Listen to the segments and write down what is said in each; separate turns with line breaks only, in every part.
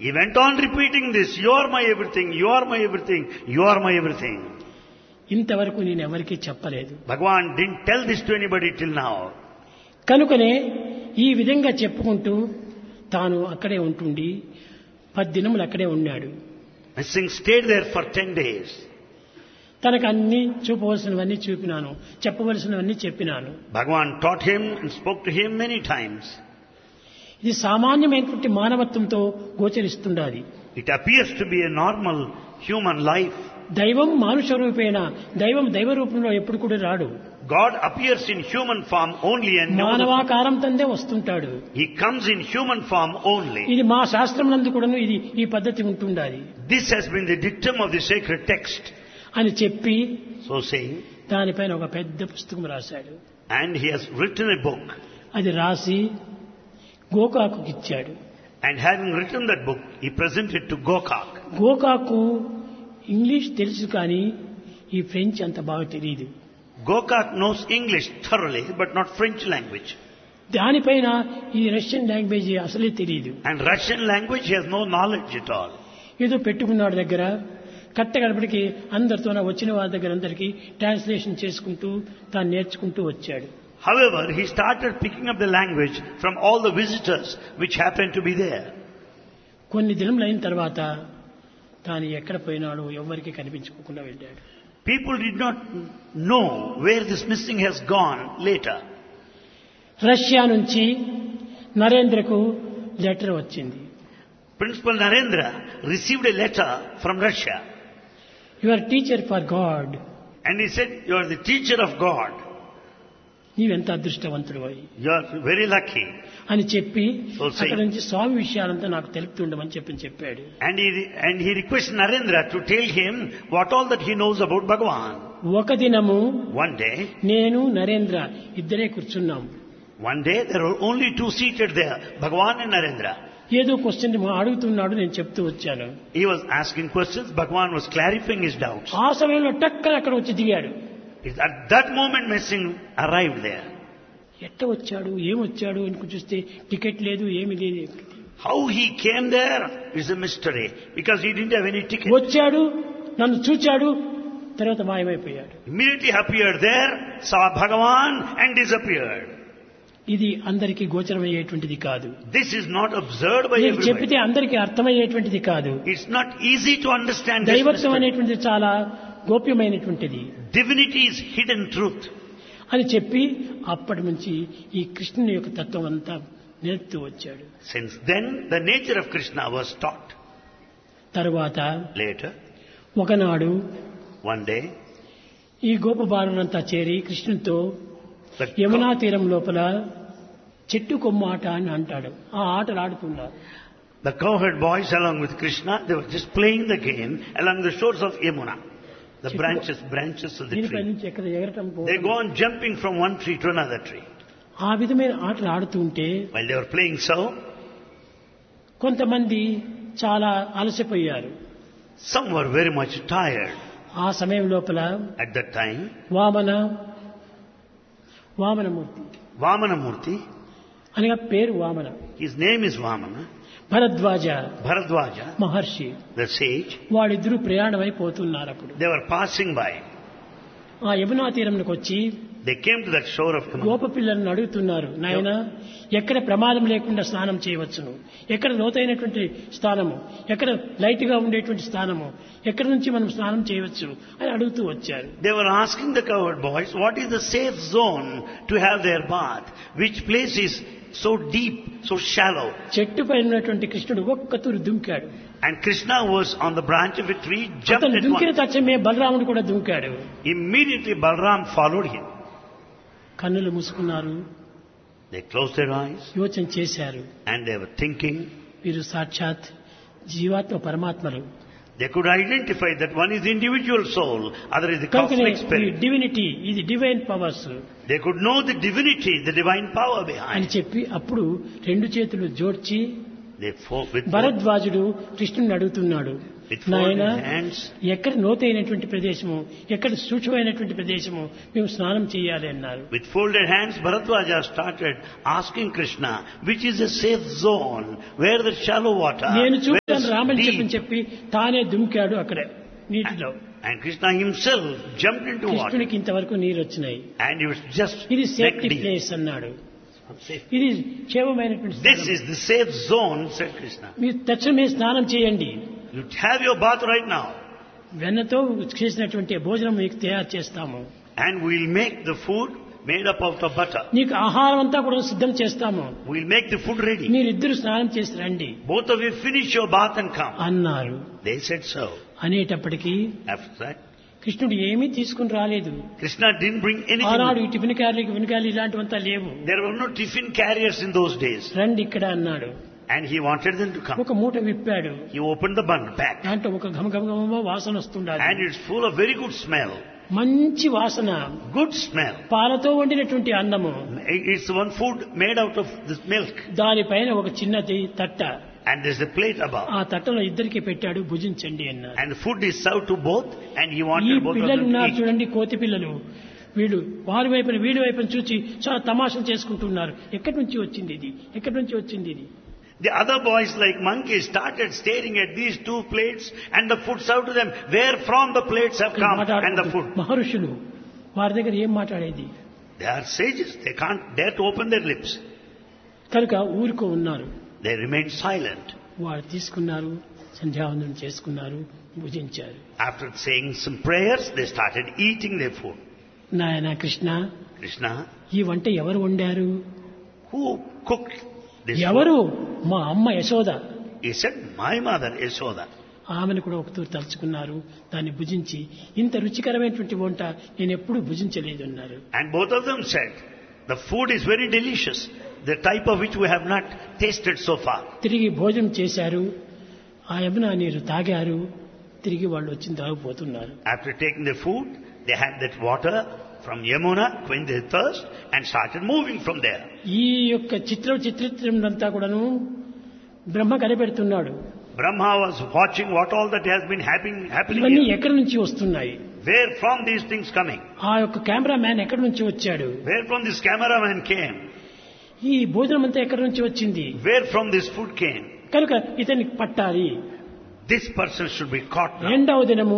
He went on repeating this, you are my everything, you are my everything, you are my everything.
ఇంతవరకు నేను ఎవరికీ చెప్పలేదు.
Bhagavan didn't tell this to anybody till now.
కనుకనే ఈ విధంగా చెప్పుకుంటూ తాను అక్కడే ఉంటుండి 10 దినములు అక్కడే ఉన్నాడు.
Singh stayed there for 10 days.
తనకు అన్ని చూపవలసినవన్నీ చూపినాను, చెప్పవలసినవన్నీ చెప్పినాను.
Bhagavan taught him and spoke to him many times.
ఇది సామాన్యమైనటువంటి మానవత్వంతో గోచరిస్తుండాలి.
It appears to be a normal human life.
దైవం మానుష రూపేణ, దైవం దైవ రూపంలో ఎప్పుడు కూడా రాడు.
God appears in human form only and
మానవాకారం తందే వస్తుంటాడు.
He comes in human form only.
ఇది మా శాస్త్రం నందు కూడాను ఇది ఈ పద్ధతి ఉంటుండాలి.
This has been the dictum of the sacred text.
అని చెప్పి
So saying,
దానిపైన ఒక పెద్ద పుస్తకం రాశాడు.
and he has written a book.
అది రాసి గోకాకు ఇచ్చాడు.
And having written that book, he presented to Gokak.
గోకాకు English తెలుసు కానీ ఈ ఫ్రెంచ్ అంత బాగా తెలియదు.
Gokak knows English thoroughly, but not French language.
దానిపైన ఈ రష్యన్ లాంగ్వేజ్ అసలే తెలియదు.
And Russian language he has no knowledge at all.
ఏదో పెట్టుకున్నాడు దగ్గర, కట్ట గడపడికి అందరితో వచ్చిన వారి దగ్గర అందరికీ ట్రాన్స్లేషన్ చేసుకుంటూ తాను నేర్చుకుంటూ వచ్చాడు.
However, he started picking up the language from all the visitors which happened to be there.
కొన్ని దినములైన తర్వాత తాను ఎక్కడ పోయినాడో ఎవ్వరికీ కనిపించుకోకుండా వెళ్ళాడు.
People did not know where this missing has gone later.
Russia నుంచి నరేంద్రకు లెటర్ వచ్చింది.
Principal Narendra received a letter from Russia.
Your teacher for God.
And he said, you are the teacher of God.
నీవెంత అదృష్టవంతుడు అయి
You are very lucky.
అని చెప్పి
So saying,
అక్కడ నుంచి స్వామి విషయాలంతా నాకు తెలుపుతుండమని చెప్పాడు.
And he requested Narendra to tell him what all that he knows about Bhagavan.
ఒక దినము
One day,
నేను నరేంద్ర ఇద్దరే కూర్చున్నాం.
one day there were only two seated there, Bhagavan and Narendra.
ఏదో క్వశ్చన్ అడుగుతున్నాడు, నేను చెప్తూ వచ్చాను.
He was asking questions, Bhagavan was clarifying his doubts.
ఆ సమయంలో టక్కన అక్కడ వచ్చి దిగాడు.
At that moment Messing arrived there.
ఎట్ట వచ్చాడు, ఏమొచ్చాడు అని చూస్తే టికెట్ లేదు, ఏమీ లేదు.
How he came there is a mystery, because he didn't have any ticket.
వచ్చాడు, నన్ను చూచాడు, తర్వాత మాయమైపోయాడు.
Immediately appeared there, saw Bhagavan and disappeared.
ఇది అందరికీ గోచరమయ్యేటువంటిది కాదు.
This is not observed by
నేను
everybody.
చెప్పితే అందరికీ అర్థమయ్యేటువంటిది కాదు.
It's not easy to understand this
దైవత్వం
mystery.
అనేటువంటిది చాలా గోప్యమైనటువంటిది
Divinity is hidden truth.
అని చెప్పి అప్పటి నుంచి ఈ కృష్ణుని యొక్క తత్వం అంతా నేర్పుతూ వచ్చాడు.
Since then, the nature of Krishna was taught.
తరువాత
Later,
ఒకనాడు
one day,
ఈ గోపబాలునంతా చేరి కృష్ణునితో
the
యమునా తీరం లోపల చెట్టు కొమ్మ ఆట అని అంటాడు. ఆ ఆటలు ఆడుతున్నారు.
cowherd boys along with Krishna, they were just playing the game along the shores of Yamuna. The branches of the
దీనిపై
tree.
నుంచి ఎక్కడ ఎగరటం
They go on jumping from one tree to another tree.
ఆ విధమైన ఆటలు ఆడుతూ ఉంటే
While they were playing so,
కొంతమంది చాలా అలసిపోయారు.
some were very much tired.
ఆ సమయం లోపల
At that time,
Vamanamurthy
Vamanamurti,
అనగా పేరు Vamana,
his name is Vamana,
Bharadwaj
Bharadwaja,
Maharshi,
the sage,
వాళ్ళిద్దరూ ప్రయాణమైపోతున్నారు. అప్పుడు
they were passing by.
ఆ యమునా తీరంలోకి వచ్చి
They came to that shore of Yamuna.
గోప పిల్లలను అడుగుతున్నారు, నాయనా ఎక్కడ ప్రమాదం లేకుండా స్నానం చేయవచ్చును, ఎక్కడ లోతైనటువంటి స్థానము, ఎక్కడ లైట్ గా ఉండేటువంటి స్థానము, ఎక్కడి నుంచి మనం స్నానం చేయవచ్చు అని అడుగుతూ వచ్చారు.
They were asking the cowherd boys, what is the safe zone to have their bath? Which place is so deep, so shallow?
చెట్టు పైన ఉన్నటువంటి కృష్ణుడు ఒక్కతూరు దుంకాడు.
And Krishna was on the branch of a tree, jumped
అతను
at
దుంకిన
once.
తక్షణమే బలరాముడు కూడా దుంకాడు.
Immediately Balram followed him.
కన్నులు మూసుకున్నారు,
They closed their eyes
యోచన చేశారు.
and they were thinking.
వీరు సాక్షాత్ జీవాత్మ పరమాత్మలు.
They could identify that one is the individual soul, other is the
కనుకనే
cosmic
ఈ
spirit.
డివినిటీ, ఇది divine powers
They could know the divinity, the divine power
అని
behind.
చెప్పి అప్పుడు రెండు చేతులు జోడ్చి
with
భరద్వాజుడు కృష్ణుని అడుగుతున్నాడు,
with
నాయన
folded hands,
ఎక్కడ లోతైనటువంటి ప్రదేశము, ఎక్కడ సూక్ష్మమైనటువంటి ప్రదేశము మేము స్నానం చేయాలి అన్నారు.
with folded hands, Bharadwaja started asking Krishna, which is a safe zone, where the shallow water,
నేను
where
చూస్తాను
it's
రామని
deep.
చెప్పి తానే దుమికాడు అక్కడ నీటిలో.
And Krishna himself jumped into water,
కృష్ణునికి ఇంతవరకు నీరు వచ్చినాయి.
and he was just
ఇది
neck
సేఫ్టీ
deep.
ప్లేస్ అన్నాడు.
Safe.
ఇది క్షేమమైనటువంటి
This
స్థలం.
is the safe zone, said Krishna.
మీరు తక్షణమే స్నానం చేయండి,
You have your bath right now,
వెన్నతో చేసినటువంటి భోజనం మీకు తయారు చేస్తాము,
and we'll make the food made up out of butter.
నీకు ఆహారం అంతా కూడా సిద్ధం చేస్తాము,
We'll make the food ready.
మీరిద్దరు స్నానం చేసి రండి
Both of you finish your bath and come.
అన్నారు.
They said so.
అనేటప్పటికీ
After that,
కృష్ణుడు ఏమీ తీసుకుని రాలేదు.
Krishna didn't bring
ఆనాడు
anything.
ఈ టిఫిన్ క్యారీలు ఇలాంటివంతా లేవు.
There were no tiffin carriers in those days.
రండి ఇక్కడ అన్నాడు.
And he wanted them to come.
ఒక మూట విప్పాడు,
He opened the bag,
దాంట్లో ఒక ఘమఘమఘమ వాసన వస్తుండాలి.
and it's full of very good smell.
మంచి వాసన,
Good smell.
పాలతో వండినటువంటి అన్నము,
It's one food made out of this milk.
దానిపైన ఒక చిన్నది తట్ట,
And there's a plate above.
ఆ తట్టలో ఇద్దరికి పెట్టాడు, భుజించండి అన్నారు.
And the food is served to both, and he
ఈ
wanted both of
పిల్లలు
them to
ఉన్నారు
eat.
చూడండి, కోతి పిల్లలు, వీళ్ళు వారి వైపున వీడి వైపున చూసి చాలా తమాషలు చేసుకుంటున్నారు. ఎక్కడి నుంచి వచ్చింది ఇది, ఎక్కడి నుంచి వచ్చింది ఇది.
The other boys, like monkeys, started staring at these two plates and the food served to them. Where from the plates have come and the food?
మహర్షులు వారి దగ్గర ఏం మాట్లాడేది,
They are sages. They can't dare to open their lips.
కనుక ఊరుకో ఉన్నారు.
They remained silent.
వారు తీసుకున్నారు, సంధ్యావందనం చేసుకున్నారు, భుజించారు.
After saying some prayers, they started eating their food.
నాయన కృష్ణ,
Krishna,
ఈ వంట ఎవరు వండారు?
who cooked this
ఎవరు?
food?
మా అమ్మ Yashoda.
He said, my mother, Yashoda.
ఆమెను కూడా ఒకతూరు తలుచుకున్నారు, దాన్ని భుజించి ఇంత రుచికరమైనటువంటి వంట నేను ఎప్పుడూ భుజించలేదు అన్నారు.
And both of them said, the food is very delicious, the type of which we have not tasted so far.
తిరిగి భోజనం చేశారు, ఆ యమునా నీరు తాగారు, తిరిగి వాళ్ళు వచ్చి తాగిపోతున్నారు.
After taking the food, they had that water from Yamuna, quenched their thirst, and started moving from there.
ఈ యొక్క చిత్రం అంతా కూడాను బ్రహ్మ కనిపెడుతున్నాడు.
Brahma was watching what all that has been happening
ఇవన్నీ
here.
ఎక్కడి నుంచి వస్తున్నాయి,
Where from these things coming?
ఆ యొక్క కెమెరా మ్యాన్ ఎక్కడి నుంచి వచ్చాడు,
Where from this cameraman came?
ఈ భోజనం అంతా ఎక్కడి నుంచి వచ్చింది,
Where from this food came?
కనుక ఇతన్ని పట్టాలి.
This person should be caught now.
రెండవ దినము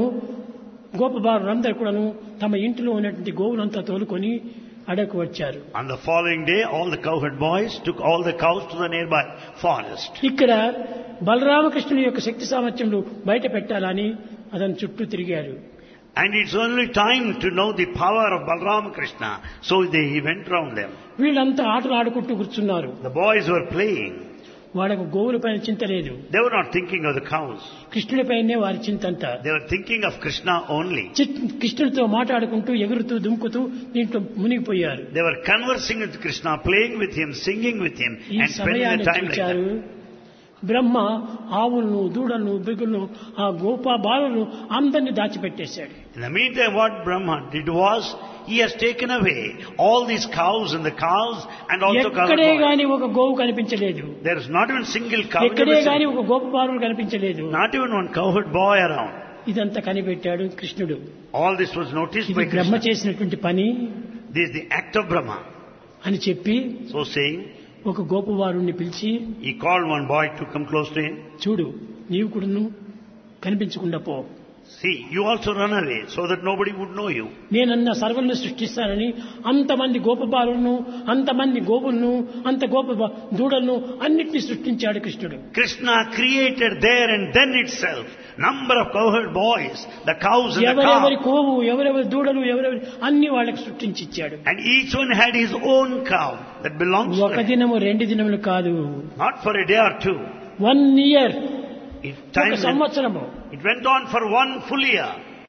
గోపబాలురందరూ కూడాను తమ ఇంటిలో ఉన్నటువంటి గోవులంతా తోలుకొని అడకు వచ్చారు.
On the following day, all the cowherd boys took all the cows to the nearby forest.
ఇక్కడ బలరామకృష్ణుని యొక్క శక్తి సామర్థ్యములు బయట పెట్టాలని అతని చుట్టూ తిరిగారు.
And it's only time to know the power of Balram Krishna. So he went round them.
వీళ్ళంతా ఆటలు ఆడుకుంటూ కూర్చున్నారు.
The boys were playing.
వాళ్ళకు గోవుల పైన చింత లేదు,
They were not thinking of the cows.
కృష్ణుడి పైనే వారి చింతంతా.
They were thinking of Krishna only.
కృష్ణుడితో మాట్లాడుకుంటూ ఎగురుతూ దుముకుతూ దీంట్లో మునిగిపోయారు.
They were conversing with Krishna, playing with him, singing with him,
ఈ
and spending the
సమయాన్ని
time like
చూచారు.
that.
బ్రహ్మ ఆవులను, దూడలను, బిగులను, ఆ గోపా బాలను అందరినీ దాచిపెట్టేశాడు.
In the meantime, what Brahma did was, he has taken away all these cows and the cows and also cow
ఎక్కడే
boys.
గాని ఒక గోవు కనిపించలేదు,
There is not even single cow.
ఎక్కడే
never
గాని
seen.
ఒక గోప బాలుడు కనిపించలేదు.
Not even one cowherd boy around.
ఇదంతా కనిపెట్టాడు కృష్ణుడు.
All this was noticed
ఇది
by
బ్రహ్మ
Krishna.
చేసినటువంటి పని
This is the act of Brahma.
అని చెప్పి
So saying,
ఒక గోపవారుణ్ణి పిలిచి,
he called one boy to come close to him.
చూడు నీవు కూడాను కనిపించకుండా పో,
See, you also run away so that nobody would know you.
నేనన్న సర్వల్ని సృష్టిస్తానని అంతమంది గోపబాలులను, అంతమంది గోపులను, అంత దూడలను అన్నిటినీ సృష్టించాడు కృష్ణుడు.
Krishna created there and then itself number of cowherd boys, the cows and the
ఎవరెవరి
cow.
కోవు, ఎవరెవరి దూడలు, ఎవరెవరి అన్ని వాళ్ళకి సృష్టించిచ్చాడు.
And each one had his own cow that belongs to
ఒక
him.
దినము 2 దినములు కాదు,
Not for a day or two.
1 year,
It,
ఒక
time went,
సంవత్సరము,
it went on for 1 full year.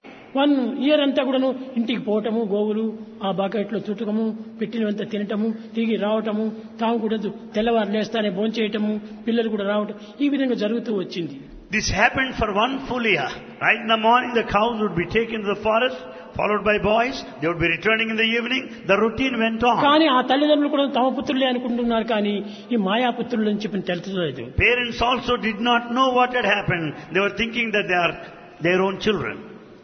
1 year అంతా కూడాను ఇంటికి పోవటము, గోవులు ఆ బకెట్లో చుట్టకము, పెట్టినవంతా తినటము, తిరిగి రావటము, తాము కూడా తెల్లవారు లేస్తానే భోంచేయటము, పిల్లలు కూడా రావటం, ఈ విధంగా జరుగుతూ వచ్చింది.
This happened for 1 full year. Right in the morning the cows would be taken to the forest followed by boys. They would be returning in the evening. The routine went on.
కానీ ఆ తల్లిదండ్రులు కూడా తమ పుత్రులే అనుకుంటున్నారు, కానీ ఈ మాయాపుత్రుల నుంచి తెలుసుకోలేదు.
Parents also did not know what had happened. They were thinking that they are their own children.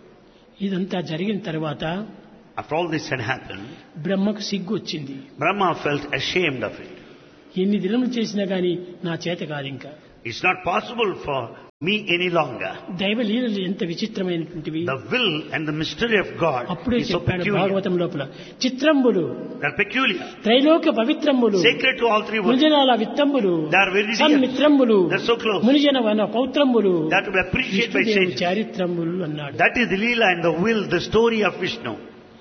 ఇదంతా జరిగిన తర్వాత
After all this had happened,
బ్రహ్మకు సిగ్గు వచ్చింది.
Brahma felt ashamed of it.
ఎన్ని దినములు చేసినా గానీ నా చేత కాదు ఇంకా.
It's not possible for me any longer.
దైవ లీలలు ఎంత విచిత్రమైనటువంటివి.
The will and the mystery of God
అప్పుడే
is so
చెప్పాడు
peculiar.
భాగవతం లోపల చిత్రంబులు,
They are peculiar.
త్రైలోక పవిత్రంబులు,
Sacred to all three worlds.
మునిజనాల విత్తంబులు,
They are very dear.
సన్మిత్రంబులు,
They are so close.
మునిజన వన పౌత్రంబులు,
They are to be appreciated by
విష్ణుదేవుని
sages.
చారిత్రంబులు అన్నాడు.
That is the Leela and the will, the story of Vishnu.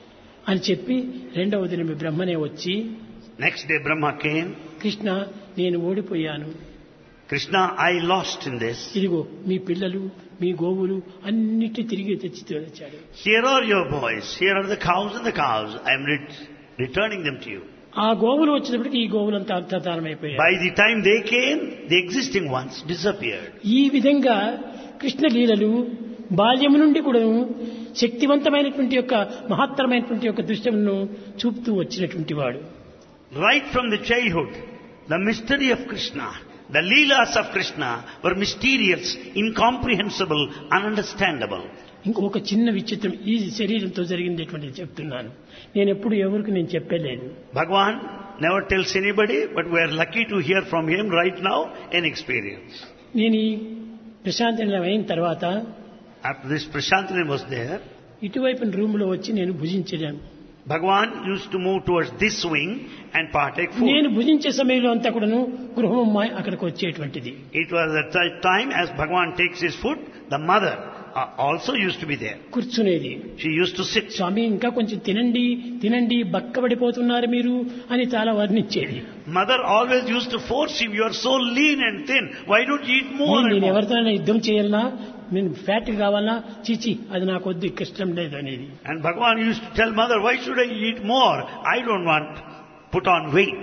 అని చెప్పి రెండవ దినం బ్రహ్మనే వచ్చి,
Next day Brahma came.
Krishna నేను ఓడిపోయాను,
Krishna, I lost in this.
ఇదిగో మీ పిల్లలు మీ గోవులు అన్నిటి తిరిగి తెచ్చి వచ్చాడు.
Here are your boys. Here are the cows and the cows. I am returning them to you.
ఆ గోవులు వచ్చినప్పటికీ ఈ గోవులంతా అంతర్ధానమైపోయాయి.
By the time they came, the existing ones disappeared.
ఈ విధంగా కృష్ణ లీలలు బాల్యం నుండి కూడా శక్తివంతమైనటువంటి యొక్క మహత్తరమైనటువంటి యొక్క దృశ్యమును చూపుతూ వచ్చినటువంటి వాడు.
Right from the childhood, the mystery of Krishna, the Leelas of Krishna were mysterious, incomprehensible, ununderstandable.
ఇంకొక చిన్న విచిత్రం ఈ శరీరంతో జరిగినటువంటిది చెప్తున్నాను. నేను ఎప్పుడు ఎవరికి నేను చెప్పలేదు.
Bhagavan never tells anybody, but we are lucky to hear from him right now an experience.
నేను ఈ ప్రశాంతనం అయిన తర్వాత
After this, Prashantini was there.
ఇటువైపు రూములో వచ్చి నేను భుజించాను.
Bhagavan used to move towards this wing and partake food.
నేను భుజించే సమయంలో అంతా కూడాను గృహమ్మాయి అక్కడికి వచ్చేటువంటిది.
It was at that time as Bhagavan takes his food, the mother also used to be there.
కూర్చునేది.
She used to sit.
స్వామి ఇంకా కొంచెం తినండి తినండి బక్కబడిపోతున్నారు మీరు అని చాలా వర్ణించేది.
Mother always used to force him, you are so lean and thin, why don't you eat more and
నేను
more?
ఎవరితో యుద్ధం చేయాలన్నా నేను ఫ్యాట్ కావాలన్నా చీచి అది నాకు వద్దు ఇష్టం లేదు అనేది.
And Bhagavan used to tell mother, why should I eat more? I don't want put on weight.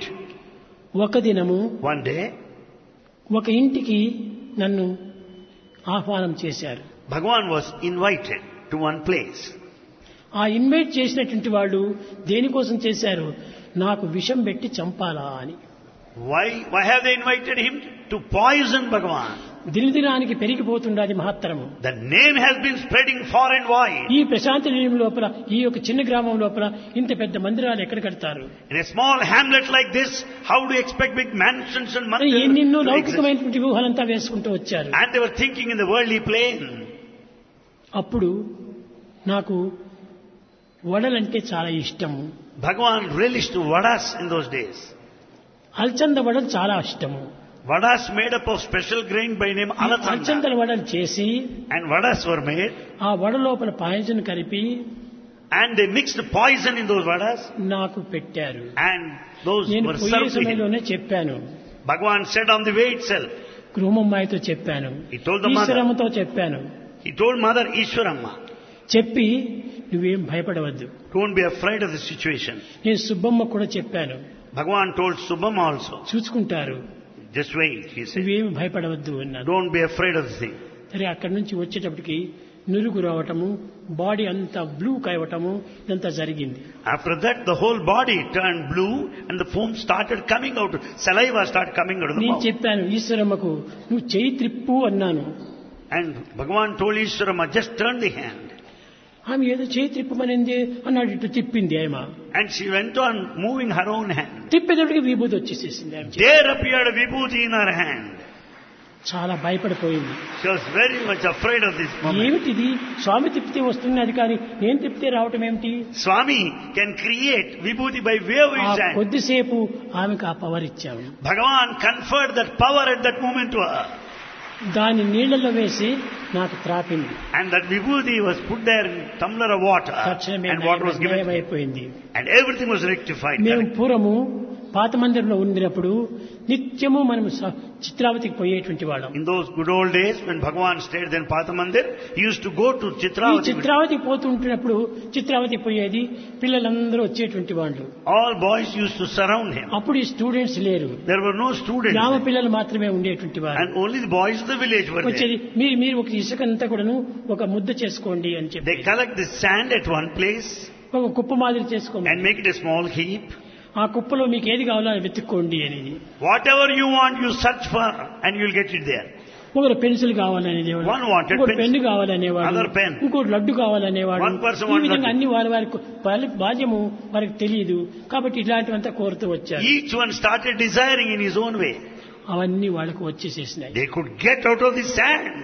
ఒక దినము
One day,
ఒక ఇంటికి నన్ను ఆహ్వానం చేశారు.
Bhagavan was invited to one place.
ఆ ఇన్వైట్ చేసినటువంటి వాళ్ళు దేనికోసం చేశారు? నాకు విషం పెట్టి చంపాలా అని.
Why have they invited him? To poison Bhagavan.
దినదినానికి పెరిగిపోతుండాలి మహత్తరము.
The name has been spreading far and wide.
ఈ ప్రశాంత నిలయం లోపల ఈ యొక్క చిన్న గ్రామం లోపల ఇంత పెద్ద మందిరాలు ఎక్కడ కడతారు?
In a small hamlet like this, how do you expect big mansions and mandirs
ఎన్నెన్నో
to exist?
లౌకికమైనటువంటి వ్యూహాలంతా వేసుకుంటూ వచ్చారు.
And they were thinking in the worldly plane.
అప్పుడు నాకు వడలంటే చాలా ఇష్టము.
Bhagavan relished vadas in those days.
అల్చంద వడలు చాలా ఇష్టము.
Vadas made up of special grain by name
అల్చందల
Alathanda.
వడలు చేసి
And vadas were made.
ఆ వడ లోపల పాయసం కలిపి
And they mixed poison in those vadas.
నాకు పెట్టారు.
And those
నేను
were
పోయే
served to him.
సమయంలోనే చెప్పాను.
Bhagavan said on the way itself.
గృహమ్మాయితో చెప్పాను,
He told the mother.
ఈశ్వరమ్మతో చెప్పాను.
He told mother Ishwaramma,
చెప్పి నువ్వేం భయపడవద్దు.
don't be afraid of the situation.
నేను సుబ్బమ్మ కూడా చెప్పాను,
Bhagavan told Subhama also,
చూసుకుంటారు,
just wait, he said.
నువ్వేం భయపడవద్దు అన్నాను.
Don't be afraid of the thing.
సరే అక్కడి నుంచి వచ్చేటప్పటికి నురుగు రావటము, బాడీ అంతా బ్లూ కావటము, ఇదంతా జరిగింది.
After that, the whole body turned blue and the foam started coming out. Saliva started coming out of the
నేను
mouth.
చెప్పాను ఈశ్వరమ్మకు, నువ్వు చేయి త్రిప్పు అన్నాను.
And Bhagavan told Ishwarama, just turn the hand.
ఆమె ఏదో చేయి త్రిప్పమనింది అన్నాడు. ఇటు తిప్పింది ఆమె.
And she went on moving her own hand.
తిప్పేటప్పటికి విభూతి వచ్చేసేసింది ఆమె.
There appeared a vibhuti in her hand.
చాలా భయపడిపోయింది.
She was very much afraid of this moment.
ఏమిటిది, స్వామి తిప్పితే వస్తున్నది కానీ నేను తిప్పితే రావటం ఏమిటి?
Swami can create vibhuti by way of
ఆ
his hand.
కొద్దిసేపు ఆమెకు ఆ పవర్ ఇచ్చాము.
Bhagavan conferred that power at that moment to her.
దాని నీళ్లలో వేసి నాకు త్రాపింది.
And that vibhuti was put there in tumbler of water.
తక్షణమే
And water was given.
అయిపోయింది.
And everything was rectified.
మేము పూర్వము పాత మందిరంలో ఉండినప్పుడు నిత్యము మనం చిత్రావతికి పోయేటువంటి వాళ్ళం.
In those good old days when Bhagavan stayed in Pathamandir, he used to go to
ఈ
Chitravati.
చిత్రావతికి పోతుంటున్నప్పుడు చిత్రావతి పోయేది, పిల్లలందరూ వచ్చేటువంటి వాళ్ళు.
All boys used to surround him.
అప్పుడు ఈ స్టూడెంట్స్ లేరు,
There were no students.
గ్రామ పిల్లలు మాత్రమే ఉండేటువంటి వారు.
And only the boys of the village were there.
వచ్చేది మీరు ఒక ఇసుకంతా కూడాను ఒక ముద్ద చేసుకోండి అని చెప్పి,
They collect the sand at one place
ఒక కుప్ప మాదిరి చేసుకోండి,
and make it a small heap.
ఆ కుప్పలో మీకు ఏది కావాలో అది వెతుక్కోండి అనేది.
Whatever you want, you search for and you'll get it there.
ఒకరు పెన్సిల్ కావాలనేవాడు,
One wanted
ఇంకోటి
pencil,
పెన్ను కావాలనేవాడు,
other pen.
ఇంకోటి లడ్డు కావాలనేవాడు.
One person
ఈ
wanted
విధంగా
laddu.
అన్ని వారి బాధ్యము వారికి తెలియదు కాబట్టి ఇలాంటివంతా కోరుతూ వచ్చారు.
Each one started desiring in his own way.
అవన్నీ వాళ్ళకు వచ్చేసేసినాయి.
They could get out of the sand.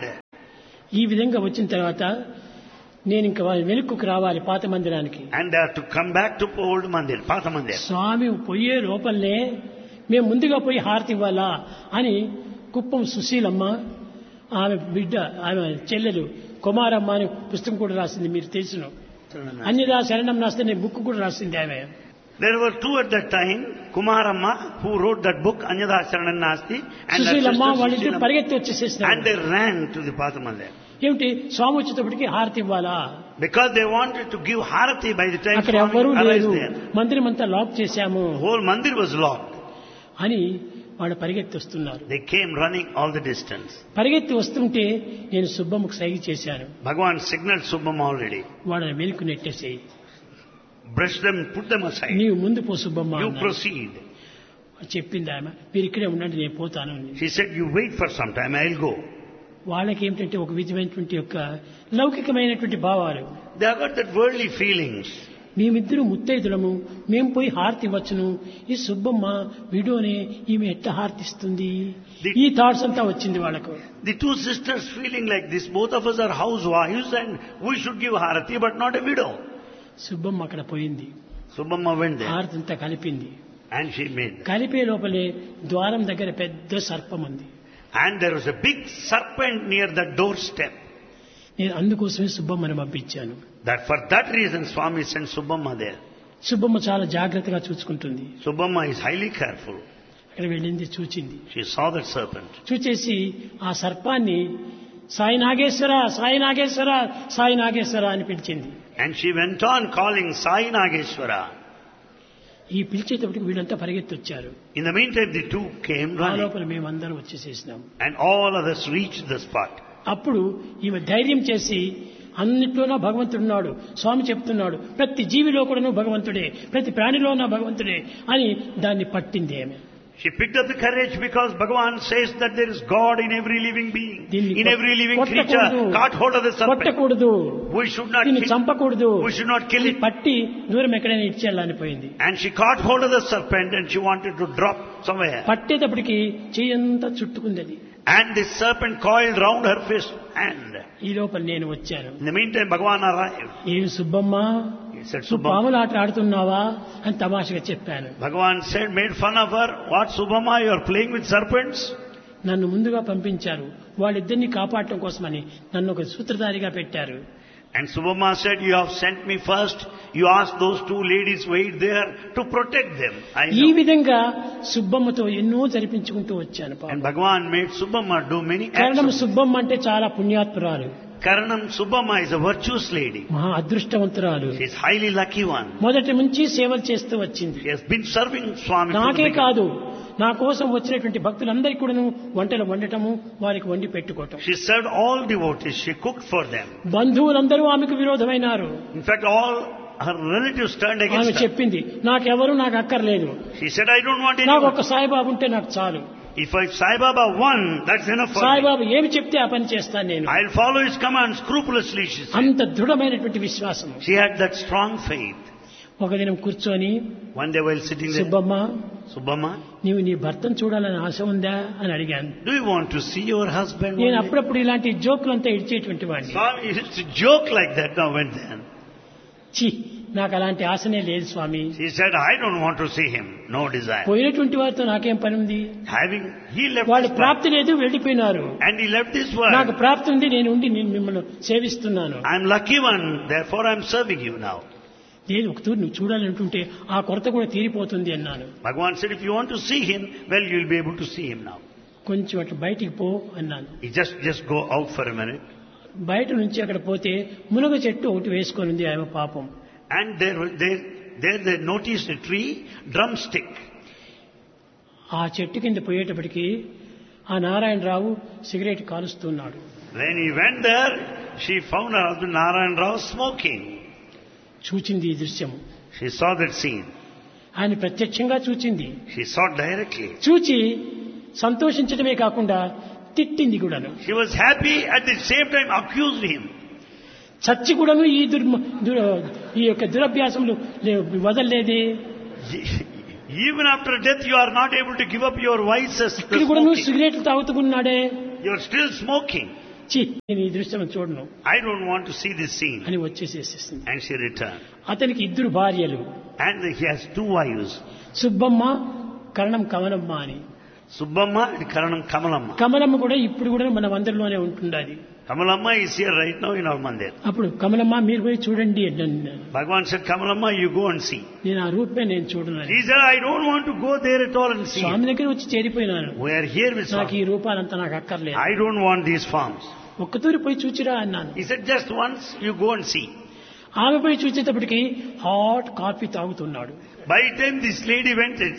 ఈ విధంగా వచ్చిన తర్వాత నేను ఇంకా వెనుకకు రావాలి పాత మందిరానికి.
And they have to come back to old Mandir, Pathamandir.
స్వామి పోయే లోపలనే మేము ముందుగా పోయి హారతి ఇవ్వాలా అని కుప్పం సుశీలమ్మ, ఆమె బిడ్డ, ఆమె చెల్లెలు కుమారమ్మ అని పుస్తకం కూడా రాసింది, మీరు తెలుసును. అన్యదా శరణం నాస్తి బుక్ కూడా రాసింది ఆమె.
There were two at that time, Kumaramma, who wrote that book, Anyada Saranam Nasti, and her
Susheelamma
sister
వాళ్ళిద్దరు
Sushilama.
పరిగెత్తి వచ్చేసేసినారు.
And they ran to the Pathamandir.
ఏమిటి స్వామి వచ్చేటప్పటికి హారతి ఇవ్వాలా,
Because they wanted to give Harati by the time
అక్కడ
Swami
ఎవ్వరూ
arrived
లేదు,
there.
మందిరం అంతా లాక్ చేశాము
The whole Mandir was locked.
అని వాళ్ళు పరిగెత్తి వస్తున్నారు.
They came running all the distance.
పరిగెత్తి వస్తుంటే నేను సుబ్బమ్మకు సైగ చేశాను,
Bhagavan signaled Subbamma already.
వాళ్ళని వెనుక నెట్టేసేయి,
Brush them, put them aside.
నీవు ముందు పో సుబ్బమ్మ
You
అన్నాడు.
proceed.
చెప్పింది ఆమె, మీరు ఇక్కడే ఉండండి నేను పోతాను అని.
She said, you wait for some time, I'll go.
వాళ్ళకి ఏమిటంటే ఒక విధమైనటువంటి యొక్క లౌకికమైనటువంటి భావాలు.
They have got that worldly feelings.
మేమిద్దరు ముత్తైదులము, మేము పోయి హారతి ఇవ్వచ్చును, ఈ సుబ్బమ్మ విడోనే ఈమె ఎట్ట హారతిస్తుంది, ఈ థాట్స్ అంతా వచ్చింది వాళ్ళకు.
The two sisters feeling like this, both of us are housewives and we should give Harati but not a widow.
Subbamma అక్కడ పోయింది,
Subbamma went there
హారతి అంతా కలిపింది.
and she made.
కలిపే లోపలే ద్వారం దగ్గర పెద్ద సర్పం ఉంది.
And there was a big serpent near the doorstep.
నేను అందుకోసమే సుబ్బమ్మని పంపించాను.
That for that reason Swami sent Subbamma there.
Subbamma చాలా జాగ్రత్తగా చూసుకుంటుంది.
Subbamma is highly careful.
అక్కడ వెళ్ళింది, చూచింది.
She saw that serpent.
చూచేసి ఆ సర్పాన్ని సాయి నాగేశ్వర, సాయి నాగేశ్వర, సాయి నాగేశ్వర అని పిలిచింది.
And she went on calling Sai Nageshwara.
ఈ పిలిచేటప్పటికి వీళ్ళంతా పరిగెత్తి వచ్చారు.
In the meantime the two came
ఆ
running
లోపల మేమందరం వచ్చేసేసినాం.
and all of us reached the spot.
అప్పుడు ఈమె ధైర్యం చేసి, అన్నిట్లోనూ భగవంతుడున్నాడు, స్వామి చెప్తున్నాడు, ప్రతి జీవిలో కూడాను భగవంతుడే, ప్రతి ప్రాణిలోనూ భగవంతుడే అని దాన్ని పట్టింది ఆమె.
She picked up the courage because Bhagavan says that there is God in every living being, in every living creature. Caught hold of the serpent.
కొట్టకూడదు,
We should not
దీన్ని
kill,
చంపకూడదు,
we should not kill it.
పట్టి దూరం ఎక్కడైనా ఇచ్చేయాలని పోయింది.
And she caught hold of the serpent and she wanted to drop somewhere.
పట్టేటప్పటికి చెయ్యంతా చుట్టుకుంది అది.
And the serpent coiled round her fist hand.
ఈ లోపల నేను వచ్చాను.
In the meantime Bhagavan arrived.
ఏం సుబ్బమ్మ,
He said,
నువ్వు
Subbamma.
పాములు ఆట ఆడుతున్నావా అని తమాషగా చెప్పాను.
Bhagavan said, made fun of her. What, Subbamma, you are playing with serpents?
నన్ను ముందుగా పంపించారు, వాళ్ళిద్దరిని కాపాడటం కోసమని నన్ను ఒక సూత్రధారిగా పెట్టారు.
And Subbamma said, you have sent me first. You asked those two ladies wait there to protect them. I
ఈ
know.
విధంగా సుబ్బమ్మతో ఎన్నో జరిపించుకుంటూ వచ్చాను.
And Bhagavan made Subbamma do many
కారణం
acts.
సుబ్బమ్మ అంటే చాలా పుణ్యాత్పురాలు,
Karanam Subbamma is a virtuous lady.
మహా అదృష్టవంతురాలు.
She is highly lucky one.
మొదటి నుంచి సేవలు చేస్తూ వచ్చింది.
She has been serving Swami. from the
నాకే
beginning.
కాదు, నా కోసం వచ్చినటువంటి భక్తులందరికీ కూడాను వంటలు వండటము, వారికి వండి పెట్టుకోవటం.
She served all devotees. She cooked for them.
బంధువులందరూ ఆమెకు విరోధమైనారు.
In fact, all her relatives turned
ఆమె
against her.
చెప్పింది, నాకెవరు నాకు అక్కర్లేదు,
She said, I don't want
నాకు
anyone.
ఒక సాయిబాబు ఉంటే నాకు చాలు.
If I Sai Baba one, that's enough for me.
Saibaba ఏమి చెప్తే ఆ పని చేస్తాను నేను.
I'll follow his command scrupulously, she said.
అంత దృఢమైనటువంటి విశ్వాసం.
She had that strong faith.
ఒక దినం కూర్చొని,
One day while sitting there,
Subbamma,
Subbamma,
నీవు నీ భర్తను చూడాలని ఆశ ఉందా అని అడిగాను.
do you want to see your husband?
నేను
one day?
అప్పుడప్పుడు ఇలాంటి జోకులంతా ఇడిచేటువంటి వాడిని.
Swami used to joke like that now and then.
ఛీ, నాకు అలాంటి ఆశనే లేదు స్వామి.
She said, I don't want to see him. No desire.
పోయినటువంటి వారితో నాకేం పని ఉంది,
He left
వాళ్ళు
this
ప్రాప్తి లేదు, వెళ్ళిపోయినారు.
world. And he left this
నాకు
world.
ప్రాప్తి ఉంది, నేను ఉండి నేను మిమ్మల్ని సేవిస్తున్నాను.
I'm lucky one, therefore I'm serving you now.
నేను ఒకతూరు నువ్వు చూడాలంటుంటే ఆ కొరత కూడా తీరిపోతుంది అన్నాను.
Bhagavan said, if you want to see him, well, you'll be able to see him now.
కొంచెం అట్లా బయటికి పో అన్నాను.
You just go out for a minute.
బయట నుంచి అక్కడ పోతే మునగ చెట్టు ఒకటి వేసుకొని ఉంది ఆమె పాపం.
And there they noticed a tree, drumstick.
ఆ చెట్టు కింద పోయేటప్పటికి ఆ Narayana Rao cigarette కాలుస్తున్నాడు.
When he went there, she found her husband Narayan Rao smoking.
చూచింది ఈ దృశ్యం.
She saw that scene.
ఆయన ప్రత్యక్షంగా చూచింది.
She saw directly.
చూచి సంతోషించడమే కాకుండా తిట్టింది కూడాను.
She was happy, at the same time accused him.
చచ్చి కూడాను ఈ యొక్క దురభ్యాసములు వదలలేదే.
Even after death you are not able to give up your vices.
ఇక్కడ కూడాను సిగరెట్లు తాగుతున్నాడే.
You are still smoking.
నేను ఈ దృశ్యం చూడను.
I don't want to see this scene.
అని వచ్చేసేసింది.
And she returned.
అతనికి ఇద్దరు భార్యలు.
And he has two wives.
Subbamma, కరణం కమలమ్మ అని.
Subbamma and Karanam Kamalamma.
Kamalamma కూడా ఇప్పుడు కూడా మన మందిరంలోనే ఉంటుండాలి.
Kamalamma is here right now in our mandir.
అప్పుడు కమలమ్మ మీరు పోయి చూడండి అన్నాను.
Bhagavan said, Kamalamma, you go and see.
నేను ఆ రూపే నేను చూడను.
He said, I don't want to go there at all and see.
స్వామి దగ్గర వచ్చి చేరిపోయినాను.
We are here with
నాకు ఈ
Swami.
రూపాలంతా నాకు అక్కర్లేదు.
I don't want these forms.
ఒక్కతూరి పోయి చూచిరా అన్నాను.
He said, just once you go and see.
ఆమె పోయి చూసేటప్పటికి హాట్ కాఫీ తాగుతున్నాడు.
By the time this lady went and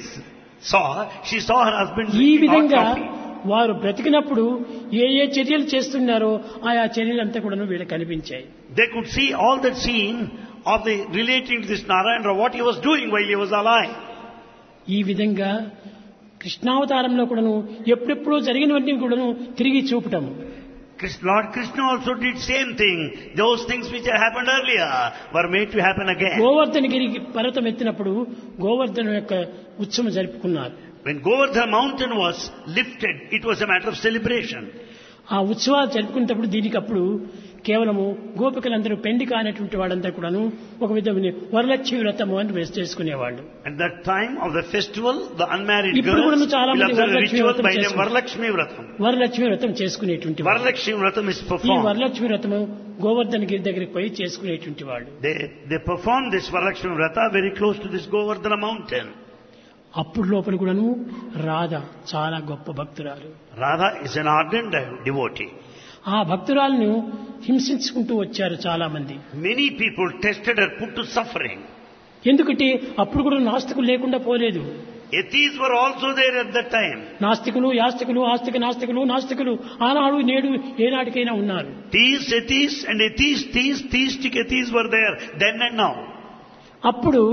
she saw her husband
ఈ
drinking hot
విధంగా
coffee.
వారు బ్రతికినప్పుడు ఏ చర్యలు చేస్తున్నారో ఆయా చర్యలంతా కూడా వీళ్ళకి కనిపించాయి.
They could see all that scene of the relating to this Narayana, what he was doing while he was alive.
ఈ విధంగా కృష్ణావతారంలో కూడాను ఎప్పుడెప్పుడో జరిగినవన్నీ కూడాను తిరిగి చూపటం.
Lord Krishna also did same thing. Those things which had happened earlier were made to happen again.
Govardhanagiri పర్వతం ఎత్తినప్పుడు గోవర్ధన యొక్క ఉత్సవం జరుపుకున్నారు.
When Govardhana mountain was lifted, it was a matter of celebration.
ఆ ఉత్సవాలు జరుపుకునేటప్పుడు దీనికి అప్పుడు కేవలము గోపికలందరూ పెండి కానటువంటి వాళ్ళంతా కూడాను ఒక విధమైన వరలక్ష్మి వ్రతము అని చేసుకునేవాళ్ళు.
At that time of the festival, the unmarried
ఇప్పుడు
girls
కూడా చాలా
will
మంది
observe a
వరలక్ష్మి
ritual
వ్రతం
by name
చేసుకుంటారు.
Varalakshmi Vratam.
వరలక్ష్మి వ్రతం చేసుకునేటువంటి వాళ్ళు.
Varalakshmi Vratam is
ఈ
performed.
వరలక్ష్మి వ్రతము గోవర్ధనగిరి దగ్గరికి పోయి చేసుకునేటువంటి వాళ్ళు.
They perform this Varalakshmi Vrata very close to this Govardhana mountain.
అప్పుడు లోపల కూడాను రాధ చాలా గొప్ప భక్తురాలు.
Radha is an ardent devotee.
ఆ భక్తురాలను హింసించుకుంటూ వచ్చారు చాలా మంది.
Many people tested her, put to suffering.
ఎందుకంటే అప్పుడు కూడా నాస్తికులు లేకుండా పోలేదు.
Atheists were also there at that time.
నాస్తికులు, యాస్తికులు, నాస్తికులు, నాస్తికులు ఆనాడు నేడు ఏనాటికైనా ఉన్నారు.
Atheists and theistic atheists were there then and now.
అప్పుడు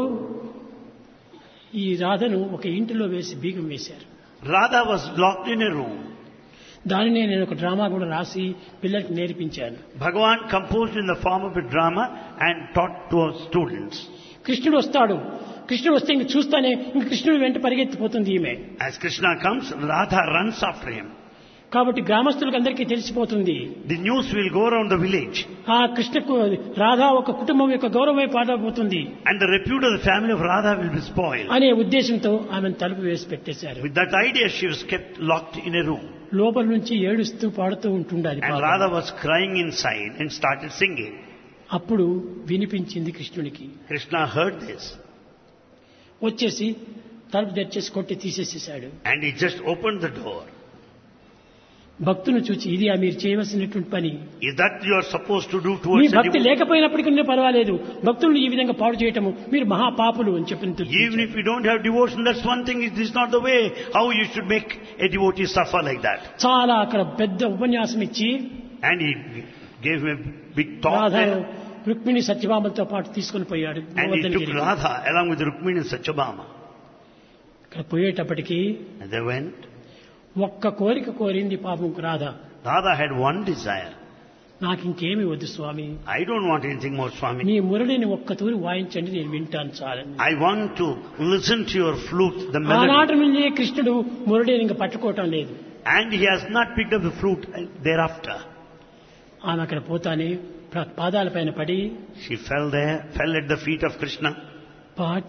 ఈ రాధను ఒక ఇంటిలో వేసి బీగం వేశారు.
Radha was locked in a room.
దానినే నేను ఒక డ్రామా కూడా రాసి పిల్లలకి నేర్పించాను.
Bhagavan composed in the form of a drama and taught to our students.
కృష్ణుడు వస్తాడు. కృష్ణుడు వస్తే ఇంక చూస్తానే ఇంక కృష్ణుడు వెంట పరిగెత్తిపోతుంది ఈమె.
As Krishna comes, Radha runs after him.
కాబట్టి గ్రామస్తులకు అందరికీ తెలిసిపోతుంది.
The news will go around the village.
ఆ కృష్ణకు రాధా ఒక కుటుంబం యొక్క గౌరవమే పాడబోతుంది.
And the repute of the family of Radha will be spoiled.
అనే ఉద్దేశంతో ఆమెను తలుపు వేసి పెట్టేశారు.
With that idea, she was kept locked in a room.
లోపల నుంచి ఏడుస్తూ పాడుతూ ఉంటుండాలి.
And Radha was crying inside and started singing.
అప్పుడు వినిపించింది కృష్ణునికి.
Krishna heard this.
వచ్చేసి తలుపు తెచ్చేసి కొట్టి తీసేసేసాడు.
And he just opened the door.
భక్తును చూచి ఇది మీరు చేయవలసినటువంటి పని.
Is that you are supposed to do
me
towards a
భక్తి
devotee?
లేకపోయినప్పటికీ పర్వాలేదు, భక్తులను ఈ విధంగా పాడు చేయటము మీరు మహాపాపులు అని చెప్పిన.
Even if you don't have devotion, that's one thing. This is not the way how you should make a devotee suffer like that.
చాలా అక్కడ పెద్ద ఉపన్యాసం ఇచ్చి
And he gave him a big talk
Radha
there.
Rukmini సత్యభామతో పాటు తీసుకుని పోయాడు.
And he took Radha along with Rukmini and Satyabhama.
ఇక్కడ పోయేటప్పటికి
And they went.
ఒక్క కోరిక కోరింది పాపం Radha.
Radha had one desire.
నాకు ఇంకేమీ వద్దు స్వామి,
I don't want anything more, Swami.
నీ మురళిని ఒక్క తూరి వాయించండి, నేను వింటాను చాలని.
I want to listen to your flute, the
ఆనాటి
melody.
నుండి కృష్ణుడు మురళిని ఇంకా పట్టుకోవటం లేదు.
And he has not picked up the flute thereafter.
ఆమె అక్కడ పోతానే పాదాల పైన పడి
She fell at the feet of Krishna.